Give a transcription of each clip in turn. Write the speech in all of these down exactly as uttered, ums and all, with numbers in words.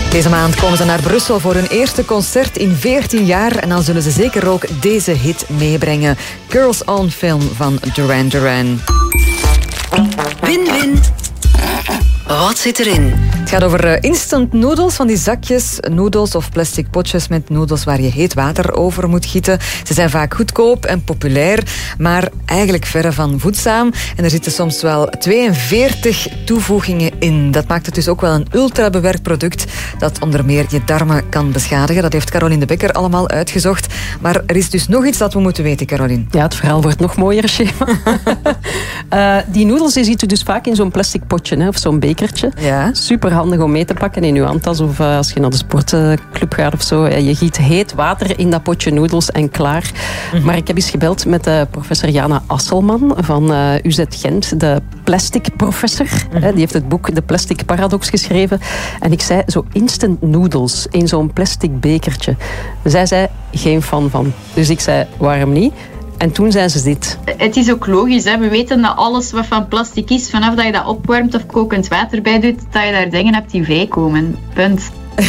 Deze maand komen ze naar Brussel voor hun eerste concert in veertien jaar. En dan zullen ze zeker ook deze hit meebrengen. Girls on Film van Duran Duran. Win-win. Wat zit erin? Het gaat over instant noodles, van die zakjes noedels of plastic potjes met noedels waar je heet water over moet gieten. Ze zijn vaak goedkoop en populair, maar eigenlijk verre van voedzaam. En er zitten soms wel tweeënveertig toevoegingen in. Dat maakt het dus ook wel een ultra-bewerkt product dat onder meer je darmen kan beschadigen. Dat heeft Caroline de Bekker allemaal uitgezocht. Maar er is dus nog iets dat we moeten weten, Caroline. Ja, het verhaal wordt nog mooier, Shema. uh, die noedels die ziet u dus vaak in zo'n plastic potje, hè, of zo'n bekertje. Ja. Super handig om mee te pakken in uw handtas of uh, als je naar de sportclub gaat of zo. Je giet heet water in dat potje noedels en klaar. Mm-hmm. Maar ik heb eens gebeld met uh, professor Jana Asselman van uh, U Z Gent, de plastic professor. Mm-hmm. Die heeft het boek De Plastic Paradox geschreven. En ik zei, zo instant noodles in zo'n plastic bekertje. Zij zei, geen fan van. Dus ik zei, waarom niet? En toen zei ze dit. Het is ook logisch, hè? We weten dat alles wat van plastic is, vanaf dat je dat opwarmt of kokend water bij doet, dat je daar dingen hebt die vrijkomen. Punt.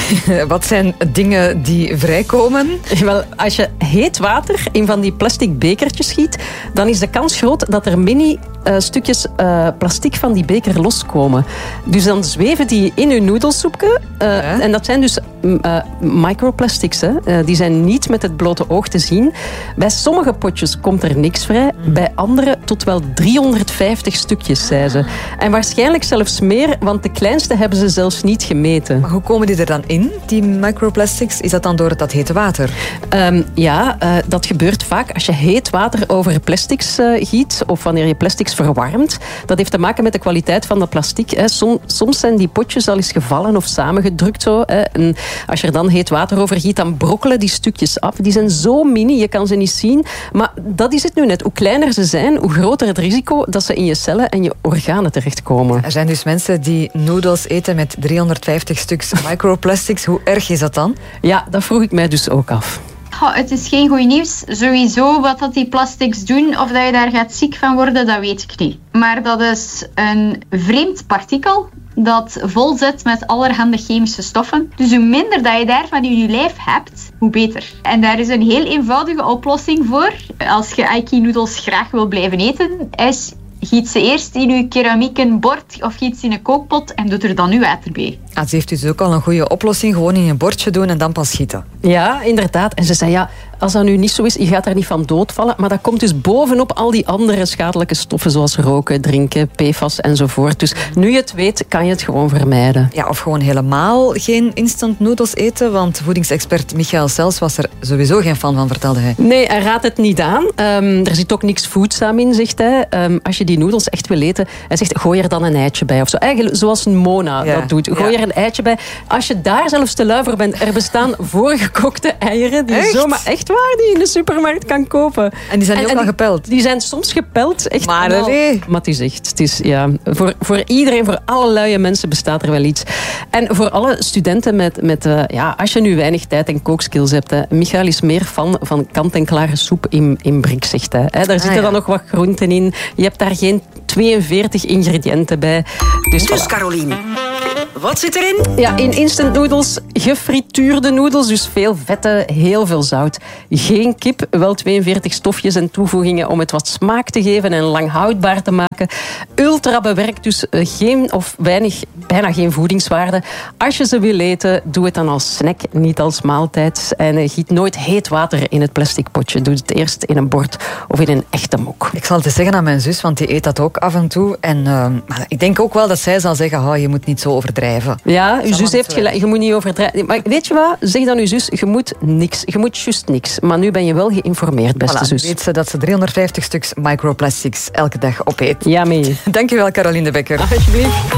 Wat zijn dingen die vrijkomen? Wel, als je heet water in van die plastic bekertjes giet, dan is de kans groot dat er mini uh, stukjes uh, plastic van die beker loskomen. Dus dan zweven die in je noedelsoepje. Uh, ja. En dat zijn dus uh, microplastics. Hè. Uh, die zijn niet met het blote oog te zien. Bij sommige potjes komt er niks vrij. Mm. Bij andere tot wel driehonderdvijftig stukjes, zei ze. En waarschijnlijk zelfs meer, want de kleinste hebben ze zelfs niet gemeten. Maar hoe komen die er dan in, die microplastics? Is dat dan door dat hete water? Um, ja, uh, dat gebeurt vaak als je heet water over plastics uh, giet of wanneer je plastics verwarmt. Dat heeft te maken met de kwaliteit van dat plastic. Hè. Som, soms zijn die potjes al eens gevallen of samengedrukt. Zo, hè. En als je er dan heet water over giet, dan brokkelen die stukjes af. Die zijn zo mini, je kan ze niet zien. Maar dat is het nu net. Hoe kleiner ze zijn, hoe groter het risico dat ze in je cellen en je organen terechtkomen. Er zijn dus mensen die noedels eten met driehonderdvijftig stuks microplastics. Hoe erg is dat dan? Ja, dat vroeg ik mij dus ook af. Oh, het is geen goed nieuws. Sowieso wat dat die plastics doen, of dat je daar gaat ziek van worden, dat weet ik niet. Maar dat is een vreemd partikel dat vol zit met allerhande chemische stoffen. Dus hoe minder dat je daarvan in je lijf hebt, hoe beter. En daar is een heel eenvoudige oplossing voor. Als je Aiki-noedels graag wil blijven eten, is giet ze eerst in uw keramieken bord of giet ze in een kookpot en doet er dan uw water bij. Ah, ze heeft dus ook al een goede oplossing. Gewoon in een bordje doen en dan pas gieten. Ja, inderdaad. En ze zei, ja, als dat nu niet zo is, je gaat daar niet van doodvallen. Maar dat komt dus bovenop al die andere schadelijke stoffen, zoals roken, drinken, P F A S enzovoort. Dus nu je het weet, kan je het gewoon vermijden. Ja, of gewoon helemaal geen instant noodles eten. Want voedingsexpert Michael Sels was er sowieso geen fan van, vertelde hij. Nee, hij raadt het niet aan. Um, er zit ook niks voedzaam in, zegt hij. Um, als je die noedels echt wil eten, hij zegt, gooi er dan een eitje bij. Of zo. Eigenlijk zoals een Mona ja, dat doet. Gooi ja. er een eitje bij. Als je daar zelfs te lui voor bent, er bestaan voorgekookte eieren die echt? zomaar echt waar die je in de supermarkt kan kopen. En die zijn en, ook en al die, gepeld? Die zijn soms gepeld. Echt maar nee. Maar het is echt, het is, ja, voor, voor iedereen, voor alle luie mensen bestaat er wel iets. En voor alle studenten met, met uh, ja, als je nu weinig tijd en kookskills hebt, hè, Michael is meer fan van kant-en-klare soep in, in brik, zegt hij. Hè, daar ah, zitten ja. dan nog wat groenten in. Je hebt daar geen tweeënveertig ingrediënten bij. Dus, dus voilà. Caroline, wat zit erin? Ja, in instant noodles, gefrituurde noedels, dus veel vetten, heel veel zout. Geen kip, wel tweeënveertig stofjes en toevoegingen om het wat smaak te geven en lang houdbaar te maken. Ultra bewerkt, dus geen of weinig, bijna geen voedingswaarde. Als je ze wil eten, doe het dan als snack, niet als maaltijd. En giet nooit heet water in het plastic potje. Doe het eerst in een bord of in een echte mok. Ik zal het eens zeggen aan mijn zus, want die eet dat ook af en toe. En uh, maar ik denk ook wel dat zij zal zeggen, oh, je moet niet zo overdrijven. Ja, uw zus heeft gelijk, je moet niet overdrijven. Maar weet je wat? Zeg dan uw zus, je moet niks. Je moet juist niks. Maar nu ben je wel geïnformeerd, beste voilà, zus. Weet ze dat ze driehonderdvijftig stuks microplastics elke dag opeet. Ja, mee. Dankjewel, Caroline de Bekker. Alsjeblieft.